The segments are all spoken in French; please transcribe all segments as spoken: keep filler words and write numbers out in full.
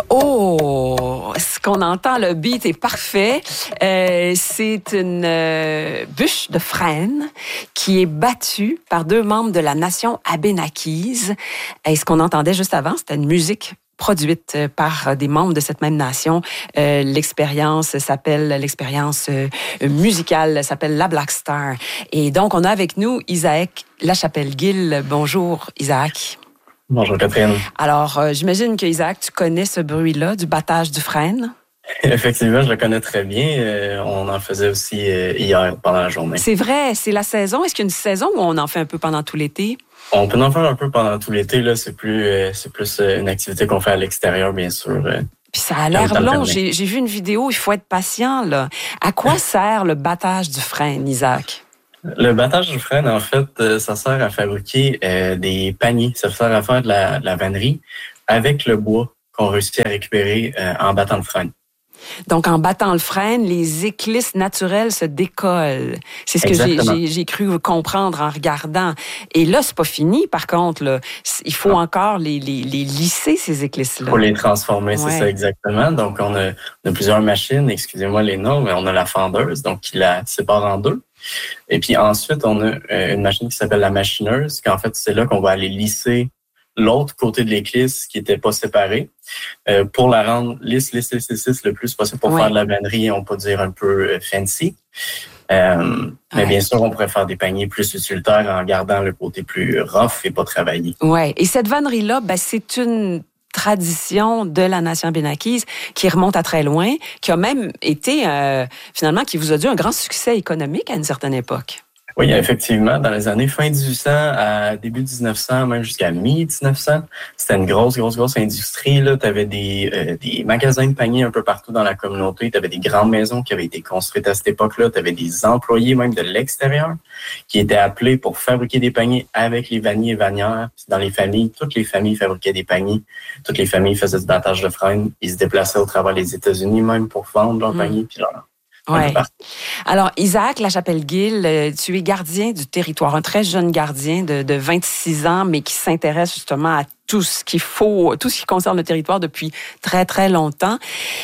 Oh, ce qu'on entend, le beat est parfait. Euh, c'est une euh, bûche de frêne qui est battue par deux membres de la nation abénakise. Et ce qu'on entendait juste avant, c'était une musique produite par des membres de cette même nation. Euh, l'expérience s'appelle, l'expérience euh, musicale s'appelle La Black Star. Et donc, on a avec nous Isaac Lachapelle-Gill. Bonjour, Isaac. Bonjour, Catherine. Alors, euh, j'imagine que Isaac, tu connais ce bruit-là du battage du frêne? Effectivement, je le connais très bien. Euh, on en faisait aussi euh, hier pendant la journée. C'est vrai, c'est la saison. Est-ce qu'il y a une saison où on en fait un peu pendant tout l'été? On peut en faire un peu pendant tout l'été. Là, c'est plus, euh, c'est plus euh, une activité qu'on fait à l'extérieur, bien sûr. Euh, Puis ça a l'air long. J'ai, j'ai vu une vidéo, il faut être patient, là. À quoi sert le battage du frêne, Isaac? Le battage du frêne, en fait, euh, ça sert à fabriquer euh, des paniers. Ça sert à faire de la, de la vannerie avec le bois qu'on réussit à récupérer euh, en battant le frêne. Donc, en battant le frêne, les éclisses naturelles se décollent. C'est ce que j'ai, j'ai, j'ai cru comprendre en regardant. Et là, c'est pas fini, par contre. Là. Il faut ah. encore les, les, les lisser, ces éclisses-là. Il faut les transformer, ouais. C'est ça exactement. Donc, on a, on a plusieurs machines, excusez-moi les noms, mais on a la fendeuse, donc qui la sépare en deux. Et puis ensuite, on a une machine qui s'appelle la machineuse, qu'en fait, c'est là qu'on va aller lisser l'autre côté de l'éclisse qui n'était pas séparée euh, pour la rendre lisse, lisse, lisse, lisse, lisse le plus possible pour ouais. faire de la vannerie, on peut dire un peu fancy. Euh, ouais. Mais bien sûr, on pourrait faire des paniers plus utilitaires en gardant le côté plus rough et pas travaillé. Oui, et cette vannerie-là, ben, c'est une tradition de la nation abénakise qui remonte à très loin, qui a même été, euh, finalement, qui vous a dû un grand succès économique à une certaine époque. Oui, effectivement, dans les années fin dix-huit cents à début dix-neuf cents, même jusqu'à mi-dix-neuf cents, c'était une grosse, grosse, grosse industrie. Tu avais des, euh, des magasins de paniers un peu partout dans la communauté. Tu avais des grandes maisons qui avaient été construites à cette époque-là. Tu avais des employés même de l'extérieur qui étaient appelés pour fabriquer des paniers avec les vanniers et vannières. Dans les familles, toutes les familles fabriquaient des paniers. Toutes les familles faisaient du battage de frêne. Ils se déplaçaient au travers des États-Unis même pour vendre leurs mmh. paniers. Puis leur Ouais. Alors, Isaac Lachapelle-Gill, tu es gardien du territoire, un très jeune gardien de, de vingt-six ans, mais qui s'intéresse justement à tout ce qu'il faut, tout ce qui concerne le territoire depuis très, très longtemps.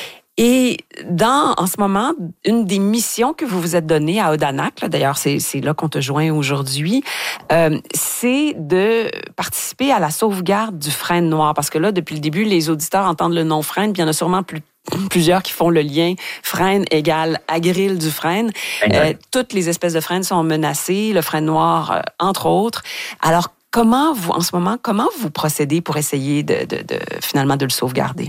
Et dans, en ce moment, une des missions que vous vous êtes donnée à Odanak, là, d'ailleurs, c'est, c'est là qu'on te joint aujourd'hui, euh, c'est de participer à la sauvegarde du frêne noir. Parce que là, depuis le début, les auditeurs entendent le nom frêne, puis il y en a sûrement plus plusieurs qui font le lien frêne égale agril du frêne. Euh, toutes les espèces de frênes sont menacées, le frêne noir, euh, entre autres. Alors, comment vous, en ce moment, comment vous procédez pour essayer de, de, de finalement de le sauvegarder?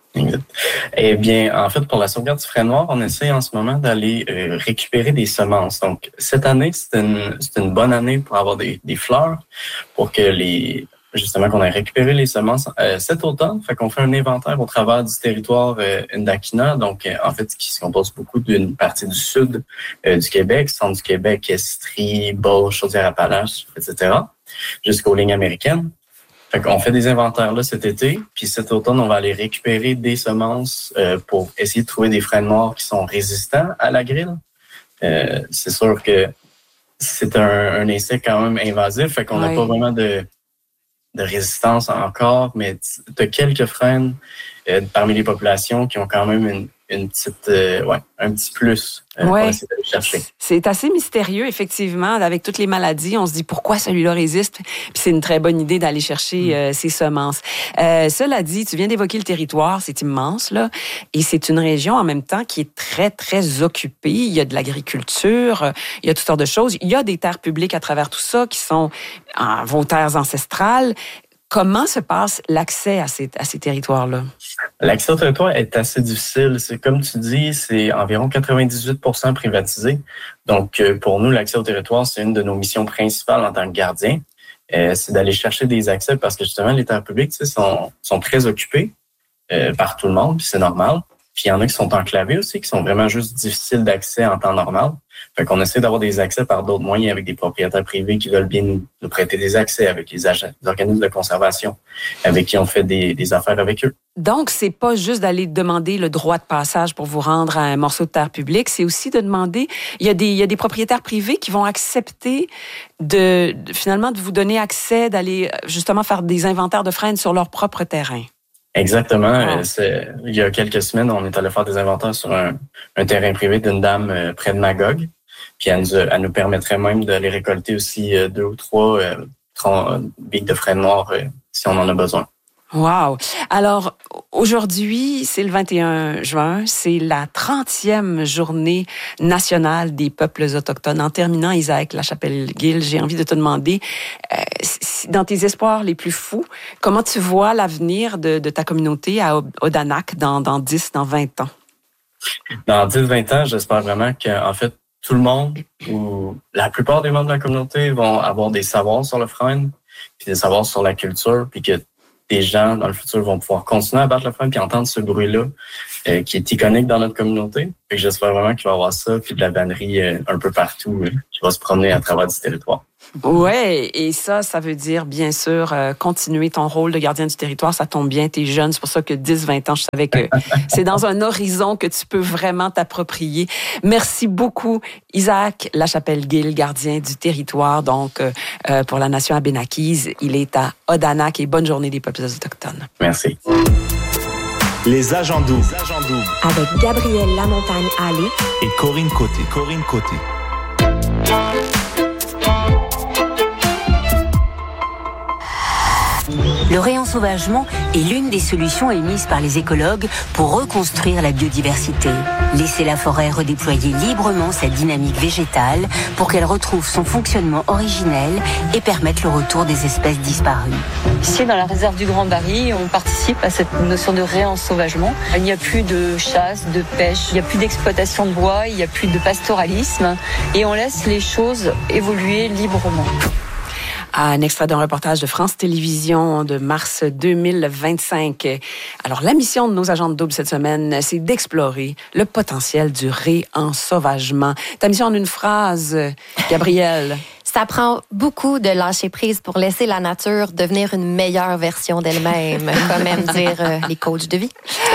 Eh bien, en fait, pour la sauvegarde du frêne noir, on essaie en ce moment d'aller euh, récupérer des semences. Donc, cette année, c'est une, c'est une bonne année pour avoir des, des fleurs, pour que les... justement, qu'on a récupéré les semences euh, cet automne. Fait qu'on fait un inventaire au travers du territoire euh, Ndakina, donc euh, en fait, qui se compose beaucoup d'une partie du sud euh, du Québec, centre du Québec, Estrie, Beauce, Chaudière-Appalaches, et cetera, jusqu'aux lignes américaines. Fait qu'on fait des inventaires là cet été, puis cet automne, on va aller récupérer des semences euh, pour essayer de trouver des frênes noirs qui sont résistants à la grille. Euh, c'est sûr que c'est un, un insecte quand même invasif, fait qu'on n'a ouais. pas vraiment de de résistance encore, mais tu as quelques frênes euh, parmi les populations qui ont quand même une, une petite, euh, ouais, un petit plus euh, ouais. pour essayer de le chercher. C'est assez mystérieux, effectivement. Avec toutes les maladies, on se dit pourquoi celui-là résiste. Puis c'est une très bonne idée d'aller chercher euh, ces semences. Euh, cela dit, tu viens d'évoquer le territoire, c'est immense, là, et c'est une région en même temps qui est très, très occupée. Il y a de l'agriculture, il y a toutes sortes de choses. Il y a des terres publiques à travers tout ça qui sont euh, vos terres ancestrales. Comment se passe l'accès à ces, à ces territoires-là? L'accès au territoire est assez difficile. C'est comme tu dis, c'est environ quatre-vingt-dix-huit pour cent privatisé. Donc, pour nous, l'accès au territoire, c'est une de nos missions principales en tant que gardien. Euh, c'est d'aller chercher des accès parce que justement, les terres publiques, tu sais, sont, sont très occupées euh, par tout le monde, puis c'est normal. Puis il y en a qui sont enclavés aussi, qui sont vraiment juste difficiles d'accès en temps normal. Fait qu'on essaie d'avoir des accès par d'autres moyens avec des propriétaires privés qui veulent bien nous, nous prêter des accès, avec les, agents, les organismes de conservation, avec qui on fait des, des affaires avec eux. Donc, c'est pas juste d'aller demander le droit de passage pour vous rendre à un morceau de terre publique, c'est aussi de demander, il y a des, il y a des propriétaires privés qui vont accepter de, de finalement, de vous donner accès, d'aller justement faire des inventaires de frênes sur leur propre terrain. Exactement. Wow. C'est, il y a quelques semaines, on est allé faire des inventaires sur un, un terrain privé d'une dame euh, près de Magog. Puis elle nous, elle nous permettrait même d'aller récolter aussi euh, deux ou trois euh, billes de frêne noir euh, si on en a besoin. Wow! Alors, aujourd'hui, c'est le vingt et un juin, c'est la trentième journée nationale des peuples autochtones. En terminant, Isaac Lachapelle-Gill, j'ai envie de te demander, euh, dans tes espoirs les plus fous, comment tu vois l'avenir de, de ta communauté à Odanak dans, dans dix, dans vingt ans? Dans dix, vingt ans, j'espère vraiment qu'en fait, tout le monde ou la plupart des membres de la communauté vont avoir des savoirs sur le frêne, puis des savoirs sur la culture, puis que des gens dans le futur vont pouvoir continuer à battre le frêne puis entendre ce bruit-là euh, qui est iconique dans notre communauté. Fait que j'espère vraiment qu'il va y avoir ça, puis de la vannerie euh, un peu partout, euh, qui va se promener à travers du territoire. Ouais, et ça, ça veut dire, bien sûr, euh, continuer ton rôle de gardien du territoire. Ça tombe bien, t'es jeune. C'est pour ça que dix, vingt ans, je savais que c'est dans un horizon que tu peux vraiment t'approprier. Merci beaucoup, Isaac Lachapelle-Gill, gardien du territoire, donc, euh, pour la nation abénakise. Il est à Odanak et bonne journée des peuples autochtones. Merci. Les agents doubles. Avec Gabrielle Lamontagne-Allé et Corinne Côté. Corinne Côté. Le réensauvagement est l'une des solutions émises par les écologues pour reconstruire la biodiversité. Laisser la forêt redéployer librement sa dynamique végétale pour qu'elle retrouve son fonctionnement originel et permette le retour des espèces disparues. Ici, dans la réserve du Grand Barry, on participe à cette notion de réensauvagement. Il n'y a plus de chasse, de pêche, il n'y a plus d'exploitation de bois, il n'y a plus de pastoralisme et on laisse les choses évoluer librement. Un extrait d'un reportage de France Télévisions de mars deux mille vingt-cinq. Alors, la mission de nos agents de double cette semaine, c'est d'explorer le potentiel du réensauvagement. Ta mission en une phrase, Gabrielle? Ça prend beaucoup de lâcher prise pour laisser la nature devenir une meilleure version d'elle-même, comme aiment dire euh, les coachs de vie.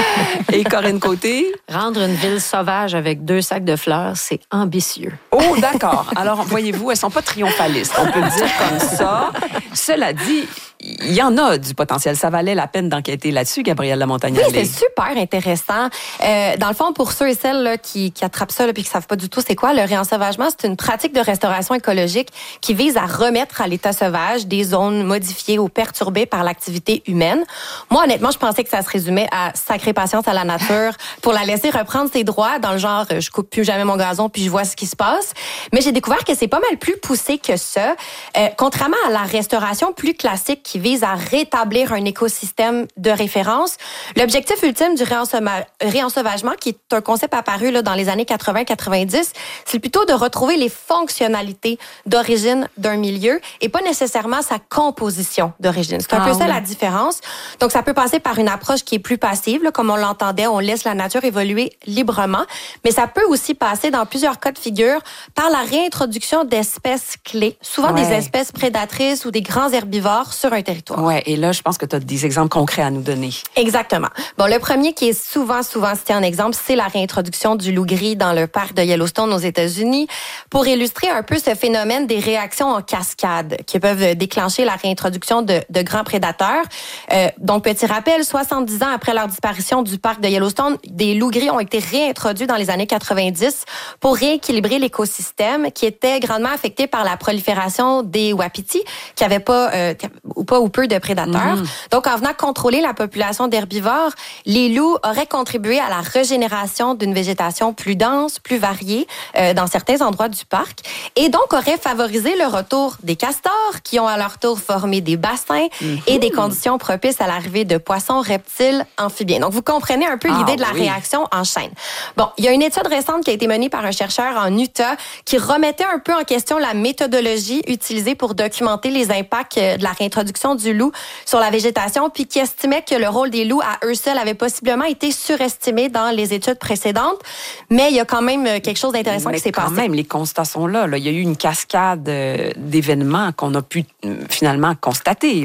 Et Corinne Côté? Rendre une ville sauvage avec deux sacs de fleurs, c'est ambitieux. Oh, d'accord. Alors, voyez-vous, elles sont pas triomphalistes. On peut le dire comme ça. Cela dit, il y en a du potentiel. Ça valait la peine d'enquêter là-dessus, Gabrielle Lamontagne-Allé. Oui, c'est super intéressant. Euh, dans le fond, pour ceux et celles là, qui, qui attrapent ça et qui ne savent pas du tout c'est quoi, le réensauvagement, c'est une pratique de restauration écologique qui vise à remettre à l'état sauvage des zones modifiées ou perturbées par l'activité humaine. Moi, honnêtement, je pensais que ça se résumait à sacrer patience à la nature pour la laisser reprendre ses droits dans le genre « je coupe plus jamais mon gazon puis je vois ce qui se passe ». Mais j'ai découvert que c'est pas mal plus poussé que ça. Euh, contrairement à la restauration plus classique qui vise à rétablir un écosystème de référence. L'objectif ultime du réensauva- réensauvagement, qui est un concept apparu là, dans les années quatre-vingts quatre-vingt-dix, c'est plutôt de retrouver les fonctionnalités d'origine d'un milieu et pas nécessairement sa composition d'origine. C'est un ah, peu ça oui. la différence. Donc, ça peut passer par une approche qui est plus passive, là, comme on l'entendait, on laisse la nature évoluer librement, mais ça peut aussi passer dans plusieurs cas de figure par la réintroduction d'espèces clés, souvent ouais. des espèces prédatrices ou des grands herbivores sur un territoire. Ouais, et là, je pense que tu as des exemples concrets à nous donner. Exactement. Bon, le premier qui est souvent, souvent cité en exemple, c'est la réintroduction du loup gris dans le parc de Yellowstone aux États-Unis pour illustrer un peu ce phénomène des réactions en cascade qui peuvent déclencher la réintroduction de, de grands prédateurs. Euh, donc, petit rappel, soixante-dix ans après leur disparition du parc de Yellowstone, des loups gris ont été réintroduits dans les années quatre-vingt-dix pour rééquilibrer l'écosystème qui était grandement affecté par la prolifération des wapitis qui n'avaient pas, euh, ou pas ou peu de prédateurs. Mmh. Donc, en venant contrôler la population d'herbivores, les loups auraient contribué à la régénération d'une végétation plus dense, plus variée euh, dans certains endroits du parc et donc auraient favorisé le retour des castors qui ont à leur tour formé des bassins mmh. et des conditions propices à l'arrivée de poissons, reptiles, amphibiens. Donc, vous comprenez un peu ah, l'idée de la oui. réaction en chaîne. Bon, il y a une étude récente qui a été menée par un chercheur en Utah qui remettait un peu en question la méthodologie utilisée pour documenter les impacts de la réintroduction du loup sur la végétation, puis qui estimait que le rôle des loups à eux seuls avait possiblement été surestimé dans les études précédentes. Mais il y a quand même quelque chose d'intéressant Mais qui s'est passé. quand même, les constats sont là, là. Il y a eu une cascade d'événements qu'on a pu finalement constater. Là. Oui.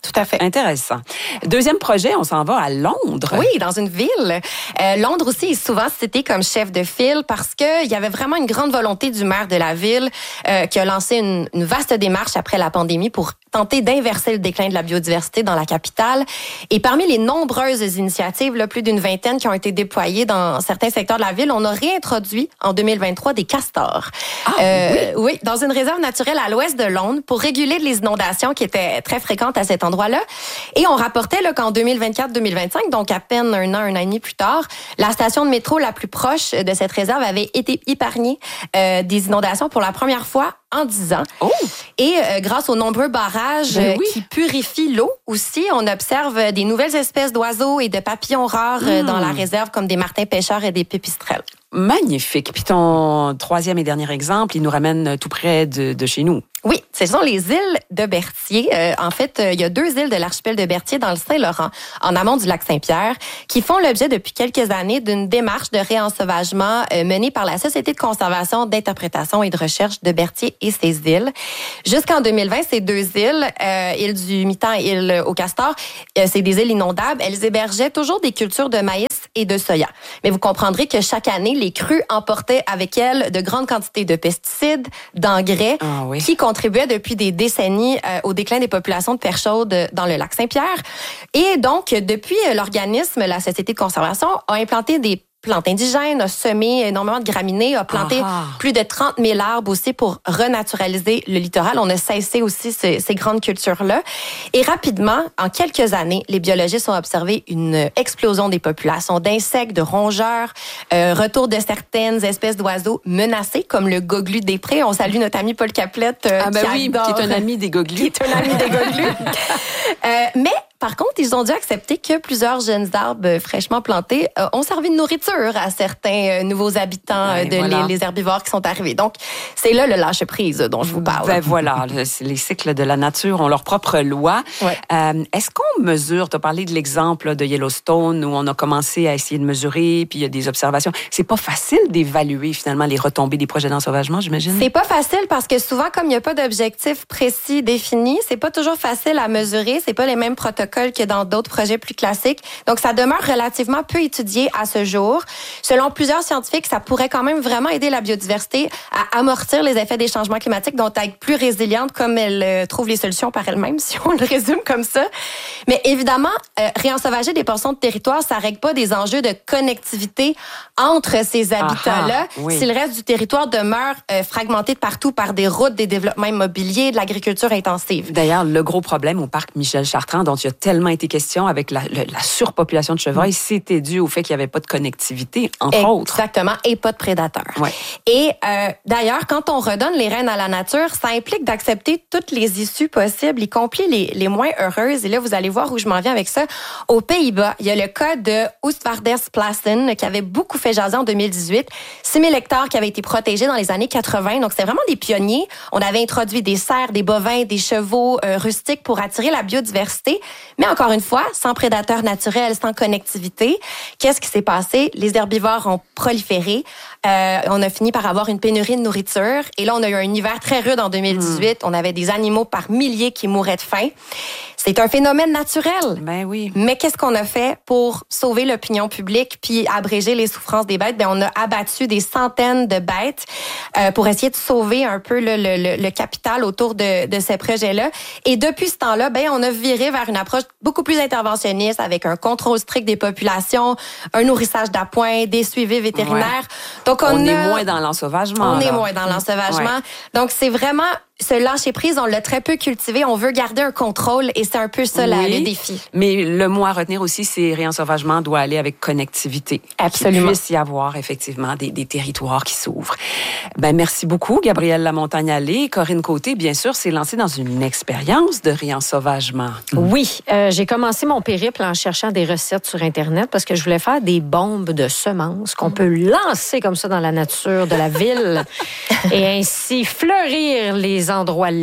Tout à fait. Intéressant. Deuxième projet, on s'en va à Londres. Oui, dans une ville. Euh, Londres aussi est souvent cité comme chef de file parce qu'il y avait vraiment une grande volonté du maire de la ville euh, qui a lancé une, une vaste démarche après la pandémie pour tenter d'inverser le déclin de la biodiversité dans la capitale. Et parmi les nombreuses initiatives, là, plus d'une vingtaine qui ont été déployées dans certains secteurs de la ville, on a réintroduit en deux mille vingt-trois des castors. Ah, euh, oui. oui, dans une réserve naturelle à l'ouest de Londres pour réguler les inondations qui étaient très fréquentes à cet endroit-là. Et on rapportait là, qu'en deux mille vingt-quatre deux mille vingt-cinq, donc à peine un an, un an et demi plus tard, la station de métro la plus proche de cette réserve avait été épargnée euh, des inondations pour la première fois en dix ans. Oh. Et euh, grâce aux nombreux barrages Ben oui. qui purifient l'eau aussi, on observe des nouvelles espèces d'oiseaux et de papillons rares mmh. dans la réserve, comme des martins pêcheurs et des pipistrelles. Magnifique. Puis ton troisième et dernier exemple, il nous ramène tout près de, de chez nous. Oui, ce sont les îles de Berthier. Euh, en fait, euh, il y a deux îles de l'archipel de Berthier dans le Saint-Laurent, en amont du lac Saint-Pierre, qui font l'objet depuis quelques années d'une démarche de réensauvagement euh, menée par la Société de conservation, d'interprétation et de recherche de Berthier et ses îles. Jusqu'en deux mille vingt, ces deux îles, euh, île du Mitant et île au Castor, euh, c'est des îles inondables. Elles hébergeaient toujours des cultures de maïs et de soya. Mais vous comprendrez que chaque année, les crues emportaient avec elles de grandes quantités de pesticides, d'engrais, ah oui. qui contribuaient depuis des décennies euh, au déclin des populations de perches chaudes dans le lac Saint-Pierre. Et donc, depuis, l'organisme, la Société de conservation, a implanté des plantes indigènes, a semé énormément de graminées, a planté ah. plus de trente mille arbres aussi pour renaturaliser le littoral. On a cessé aussi ces, ces grandes cultures-là. Et rapidement, en quelques années, les biologistes ont observé une explosion des populations d'insectes, de rongeurs, euh, retour de certaines espèces d'oiseaux menacés, comme le goglu des prés. On salue notre ami Paul Caplette, euh, ah ben qui, oui, adore, qui est un ami des goglus. Qui est un ami des goglus. euh, mais par contre, ils ont dû accepter que plusieurs jeunes arbres fraîchement plantés euh, ont servi de nourriture à certains euh, nouveaux habitants ben, de voilà. les, les herbivores qui sont arrivés. Donc, c'est là le lâcher-prise dont je vous parle. Ben voilà, les cycles de la nature ont leurs propres lois. Ouais. Euh, est-ce qu'on mesure, tu as parlé de l'exemple là, de Yellowstone où on a commencé à essayer de mesurer, puis il y a des observations. C'est pas facile d'évaluer finalement les retombées des projets d'ensauvagement, j'imagine? C'est pas facile parce que souvent, comme il n'y a pas d'objectif précis défini, c'est pas toujours facile à mesurer. C'est pas les mêmes protocoles que dans d'autres projets plus classiques. Donc, ça demeure relativement peu étudié à ce jour. Selon plusieurs scientifiques, ça pourrait quand même vraiment aider la biodiversité à amortir les effets des changements climatiques, donc à être plus résiliente comme elle euh, trouve les solutions par elle-même, si on le résume comme ça. Mais évidemment, euh, réensauvager des portions de territoire, ça règle pas des enjeux de connectivité entre ces habitats-là. Aha, oui. Si le reste du territoire demeure euh, fragmenté de partout par des routes, des développements immobiliers, de l'agriculture intensive. D'ailleurs, le gros problème au parc Michel Chartrand, dont il y a tellement été question avec la, la, la surpopulation de chevreuils, mmh. c'était dû au fait qu'il n'y avait pas de connectivité, entre Exactement, autres. Exactement, et pas de prédateurs. Ouais. Et euh, d'ailleurs, quand on redonne les rênes à la nature, ça implique d'accepter toutes les issues possibles, y compris les, les moins heureuses. Et là, vous allez voir où je m'en viens avec ça. Aux Pays-Bas, il y a le cas de Oostvaardersplassen qui avait beaucoup fait jaser en deux mille dix-huit. six mille hectares qui avaient été protégés dans les années quatre-vingts. Donc, c'était vraiment des pionniers. On avait introduit des cerfs, des bovins, des chevaux euh, rustiques pour attirer la biodiversité. Mais encore une fois, sans prédateurs naturels, sans connectivité, qu'est-ce qui s'est passé? Les herbivores ont proliféré. Euh, on a fini par avoir une pénurie de nourriture. Et là, on a eu un hiver très rude en deux mille dix-huit. Mmh. On avait des animaux par milliers qui mouraient de faim. C'est un phénomène naturel. Ben oui. Mais qu'est-ce qu'on a fait pour sauver l'opinion publique puis abréger les souffrances des bêtes? Ben, on a abattu des centaines de bêtes euh, pour essayer de sauver un peu le, le, le capital autour de, de ces projets-là. Et depuis ce temps-là, ben, on a viré vers une approche beaucoup plus interventionniste avec un contrôle strict des populations, un nourrissage d'appoint, des suivis vétérinaires. Ouais. Donc, on, on a, est moins dans l'ensauvagement. On là. est moins dans l'ensauvagement. Ouais. Donc, c'est vraiment... Ce lâcher-prise, on l'a très peu cultivé. On veut garder un contrôle et c'est un peu ça oui, le défi. Mais le mot à retenir aussi, c'est réensauvagement doit aller avec connectivité. Absolument. Qu'il puisse y avoir effectivement des, des territoires qui s'ouvrent. Ben merci beaucoup, Gabrielle Lamontagne-Allé. Corinne Côté, bien sûr, s'est lancée dans une expérience de réensauvagement. Oui, euh, j'ai commencé mon périple en cherchant des recettes sur Internet parce que je voulais faire des bombes de semences qu'on peut lancer comme ça dans la nature de la ville et ainsi fleurir les endroits laids.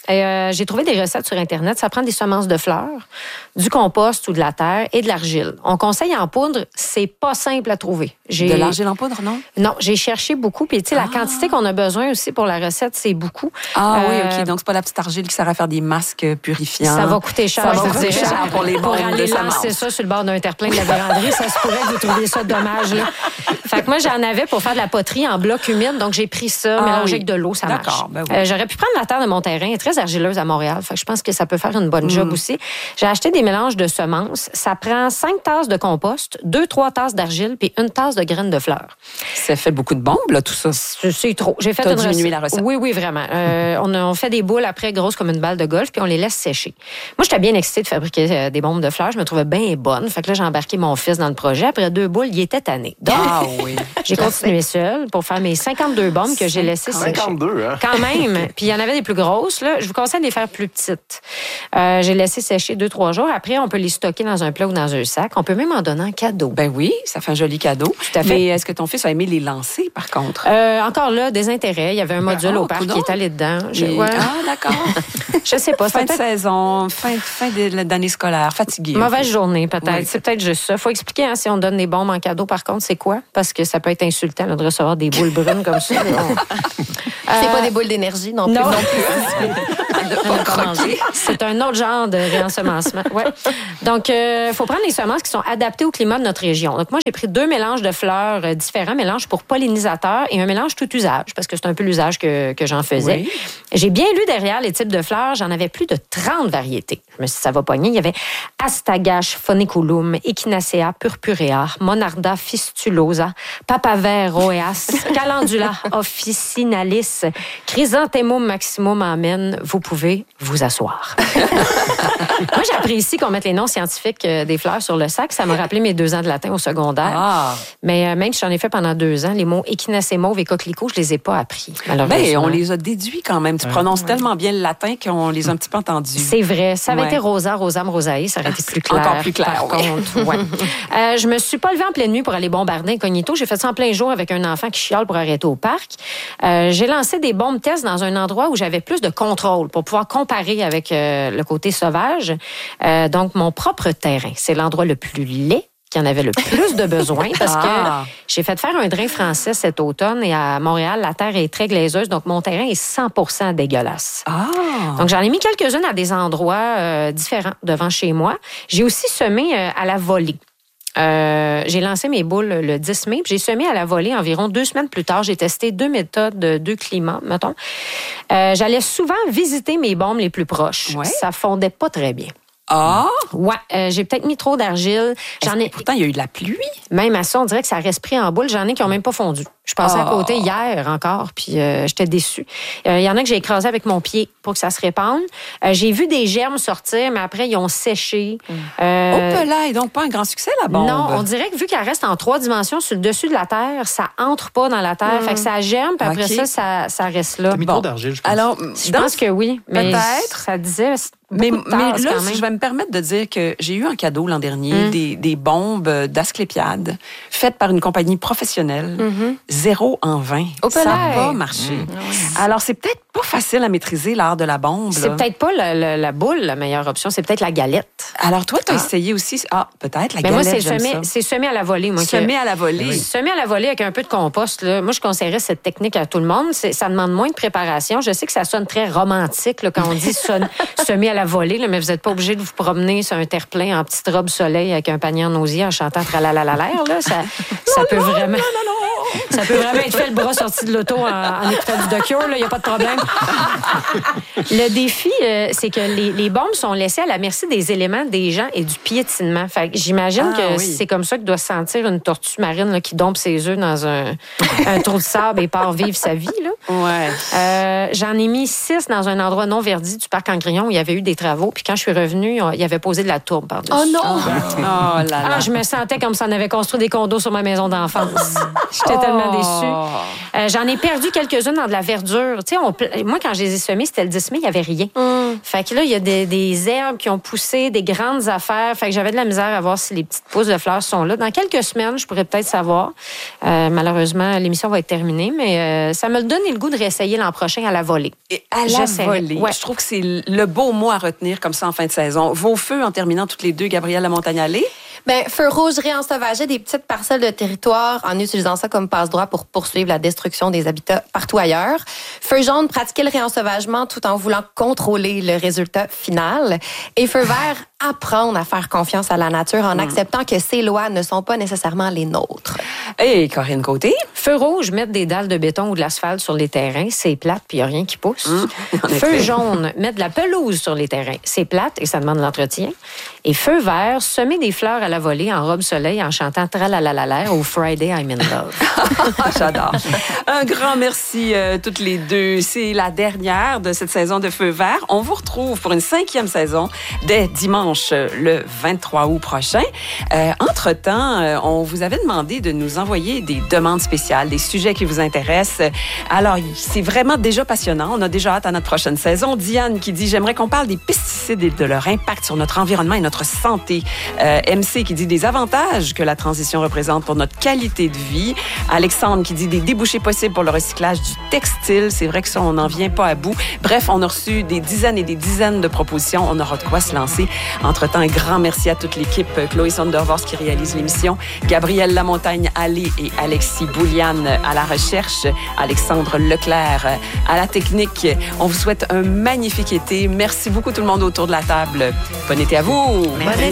Et, euh, j'ai trouvé des recettes sur Internet. Ça prend des semences de fleurs, du compost ou de la terre et de l'argile. On conseille en poudre, c'est pas simple à trouver. J'ai... De l'argile en poudre, non? Non, j'ai cherché beaucoup. Puis, tu sais, ah. la quantité qu'on a besoin aussi pour la recette, c'est beaucoup. Ah euh, oui, OK. Donc, c'est pas la petite argile qui sert à faire des masques purifiants. Ça va coûter cher. Ça va coûter cher pour les Pour aller de lancer ça sur le bord d'un terre-plein de la véranderie, ça se pourrait que vous trouviez ça dommage, là. Fait que moi, j'en avais pour faire de la poterie en bloc humide. Donc, j'ai pris ça, ah, mélangé oui. avec de l'eau, ça marche. Ben oui. euh, j'aurais pu prendre la terre de mon terrain. Elle est très argileuse à Montréal. Fait que je pense que ça peut faire une bonne job mm. aussi. J'ai acheté des mélanges de semences. Ça prend cinq tasses de compost, deux, trois tasses d'argile, puis une tasse de graines de fleurs. Ça fait beaucoup de bombes, là, tout ça. C'est, c'est trop. J'ai fait T'as une diminué recette. la recette. Oui, oui, vraiment. Euh, on, a, on fait des boules après grosses comme une balle de golf, puis on les laisse sécher. Moi, j'étais bien excitée de fabriquer euh, des bombes de fleurs. Je me trouvais bien bonne. Fait que là, j'ai embarqué mon fils dans le projet. Après deux boules, il était tanné. Donc, ah oui. j'ai continué seule pour faire mes cinquante-deux bombes que j'ai laissées sécher. cinquante-deux, hein? Quand même. Puis il y en avait des plus grosses. Là. Je vous conseille de les faire plus petites. Euh, j'ai laissé sécher deux, trois jours. Après, on peut les stocker dans un plat ou dans un sac. On peut même en donner un cadeau. Ben oui, ça fait un joli cadeau. Tout à fait. Mais est-ce que ton fils a aimé les lancer, par contre? Euh, encore là, des intérêts. Il y avait un module oh, au parc coudonc. qui est allé dedans. Je... Et... Ouais. Ah, d'accord. Je sais pas. Fin de peut-être... saison, fin, fin d'année scolaire, fatigué. Mauvaise journée, peut-être. Oui. C'est peut-être juste ça. Il faut expliquer hein, si on donne des bombes en cadeau, par contre, c'est quoi? Parce que ça peut être insultant là, de recevoir des boules brunes comme ça. C'est euh... pas des boules d'énergie non plus. Non, non plus. C'est un autre genre de réensemencement. Ouais. Donc, il euh, faut prendre les semences qui sont adaptées au climat de notre région. Donc, moi, j'ai pris deux mélanges de fleurs euh, différents, mélange pour pollinisateurs et un mélange tout usage, parce que c'est un peu l'usage que, que j'en faisais. Oui. J'ai bien lu derrière les types de fleurs. J'en avais plus de trente variétés. Je me suis dit, ça va pogner. Il y avait Astagache funiculum, Echinacea purpurea, Monarda fistulosa, Papaver roeas, Calendula officinalis, Chrysanthemum maximum amen. Vous pouvez vous asseoir. Moi, j'apprécie qu'on mette les noms scientifiques des fleurs sur le sac. Ça m'a rappelé mes deux ans de latin au secondaire. Ah. Mais euh, même si j'en ai fait pendant deux ans, les mots échinacée mauve et coquelicot, je les ai pas appris, malheureusement. Ben, on les a déduits quand même. Tu ouais. prononces ouais. tellement bien le latin qu'on les a un petit peu entendus. C'est vrai. Ça avait ouais. été rosa, rosam, rosae, ça aurait été plus clair. Encore plus clair, par oui. contre. Ouais. euh, je me suis pas levée en pleine nuit pour aller bombarder incognito. J'ai fait ça en plein jour avec un enfant qui chiale pour arrêter au parc. Euh, j'ai lancé des bombes tests dans un endroit où j'avais plus de contrôle pour pouvoir comparer avec euh, le côté sauvage. Euh, donc, mon propre terrain, c'est l'endroit le plus laid qui en avait le plus de besoin parce ah. que j'ai fait faire un drain français cet automne et à Montréal, la terre est très glaiseuse, donc mon terrain est cent pour cent dégueulasse. Ah. Donc, j'en ai mis quelques-unes à des endroits euh, différents devant chez moi. J'ai aussi semé euh, à la volée. Euh, j'ai lancé mes boules le dix mai, puis j'ai semé à la volée environ deux semaines plus tard. J'ai testé deux méthodes, deux climats, mettons. Euh, j'allais souvent visiter mes bombes les plus proches. Ouais. Ça fondait pas très bien. Ah! Ouais, euh, j'ai peut-être mis trop d'argile. J'en ai... Pourtant, il y a eu de la pluie. Même à ça, on dirait que ça reste pris en boule. J'en ai qui n'ont même pas fondu. Je passais oh. à côté hier encore, puis euh, j'étais déçue. Il euh, y en a que j'ai écrasé avec mon pied pour que ça se répande. Euh, j'ai vu des germes sortir, mais après, ils ont séché. Mm. Euh... Hop là, et donc pas un grand succès, la bombe. Non, on dirait que vu qu'elle reste en trois dimensions sur le dessus de la terre, ça entre pas dans la terre. Mm. Fait que ça germe, puis après okay. ça, ça, ça reste là. T'as mis bon. trop d'argile, je pense. Alors, je pense que oui. Mais peut-être. Ça disait... Mais, mais là, je vais me permettre de dire que j'ai eu en cadeau l'an dernier mm. des, des bombes d'Asclépiade faites par une compagnie professionnelle, mm-hmm. zéro en vingt. Au ça n'a pas marché. Mm. Alors, c'est peut-être pas facile à maîtriser l'art de la bombe. C'est peut-être pas la, la, la boule, la meilleure option. C'est peut-être la galette. Alors, toi, tu as ah. essayé aussi... Ah, peut-être la mais galette, moi, c'est j'aime semé, ça. c'est semé à la volée. Moi, semé que... à la volée. Oui. Semé à la volée avec un peu de compost. Là. Moi, je conseillerais cette technique à tout le monde. C'est, ça demande moins de préparation. Je sais que ça sonne très romantique là, quand on dit semer à la volée, là, mais vous n'êtes pas obligé de vous promener sur un terre-plein en petite robe soleil avec un panier en osier en chantant tralalalalaire. Là. Ça, ça peut vraiment... Non, non, non. Ça peut vraiment être fait le bras sorti de l'auto en, en écoutant du The Cure, il n'y a pas de problème. Le défi, euh, c'est que les, les bombes sont laissées à la merci des éléments des gens et du piétinement. Fait que j'imagine ah, que oui. c'est comme ça que doit se sentir une tortue marine là, qui dompe ses œufs dans un, un trou de sable et part vivre sa vie. Là. Ouais. Euh, j'en ai mis six dans un endroit non verdi du parc Angrillon où il y avait eu des travaux. Puis quand je suis revenue, il y avait posé de la tourbe par-dessus. Oh non! Oh, oh là là. Ah, je me sentais comme si on avait construit des condos sur ma maison d'enfance. J'étais oh. tellement déçue. Euh, j'en ai perdu quelques-unes dans de la verdure. Tu sais, on, moi, quand je les ai semées, c'était le dix mai, il n'y avait rien. Mm. Fait que là, il y a des, des herbes qui ont poussé, des grandes affaires. Fait que j'avais de la misère à voir si les petites pousses de fleurs sont là. Dans quelques semaines, je pourrais peut-être savoir. Euh, malheureusement, l'émission va être terminée, mais euh, ça me donne le le goût de réessayer l'an prochain à la volée. Et à la J'essaierai. volée. Ouais. Je trouve que c'est le beau mot à retenir comme ça en fin de saison. Vos feux en terminant toutes les deux, Gabrielle Lamontagne-Allé. Ben, feu rouge réensauvager des petites parcelles de territoire en utilisant ça comme passe-droit pour poursuivre la destruction des habitats partout ailleurs. Feu jaune, pratiquer le réensauvagement tout en voulant contrôler le résultat final. Et feu vert, apprendre à faire confiance à la nature en mmh. acceptant que ces lois ne sont pas nécessairement les nôtres. Et Corinne Côté. Feu rouge, mettre des dalles de béton ou de l'asphalte sur les terrains, c'est plate puis il n'y a rien qui pousse. Mmh. Feu jaune, mettre de la pelouse sur les terrains, c'est plate et ça demande de l'entretien. Et feu vert, semer des fleurs à la volée en robe soleil en chantant Tralalalala au Friday I'm in Love. J'adore. Un grand merci euh, toutes les deux. C'est la dernière de cette saison de Feu vert. On vous retrouve pour une cinquième saison dès dimanche le vingt-trois août prochain. Euh, entre-temps, euh, on vous avait demandé de nous envoyer des demandes spéciales, des sujets qui vous intéressent. Alors, c'est vraiment déjà passionnant. On a déjà hâte à notre prochaine saison. Diane qui dit « J'aimerais qu'on parle des pesticides et de leur impact sur notre environnement et notre santé. Euh, » M C qui dit des avantages que la transition représente pour notre qualité de vie. Alexandre qui dit des débouchés possibles pour le recyclage du textile. C'est vrai que ça, on n'en vient pas à bout. Bref, on a reçu des dizaines et des dizaines de propositions. On aura de quoi se lancer. Entre-temps, un grand merci à toute l'équipe. Chloé Sondervors qui réalise l'émission. Gabrielle Lamontagne-Allé et Alexis Bouliane à la recherche. Alexandre Leclerc à la technique. On vous souhaite un magnifique été. Merci beaucoup tout le monde autour de la table. Bon été à vous. Merci.